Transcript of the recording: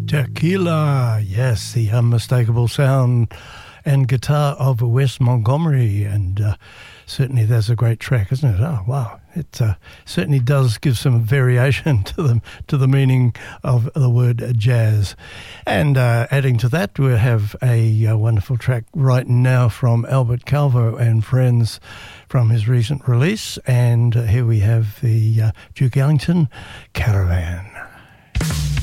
Tequila, yes, the unmistakable sound and guitar of Wes Montgomery, and certainly that's a great track, isn't it? Oh, wow. It certainly does give some variation to the meaning of the word jazz. And adding to that, we have a wonderful track right now from Albert Calvo and Friends from his recent release. And here we have the Duke Ellington Caravan.